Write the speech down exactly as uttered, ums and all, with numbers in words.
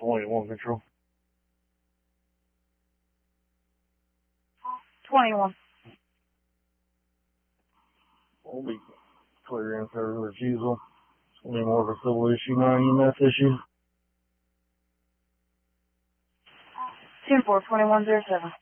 twenty-one control. twenty-one. We'll be clearing for refusal. It's going to be more of a civil issue, not an E M S issue. ten four, twenty-one zero seven.